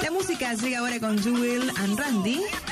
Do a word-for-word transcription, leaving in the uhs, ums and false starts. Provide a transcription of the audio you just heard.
La música llega ahora con Jewel and Randy.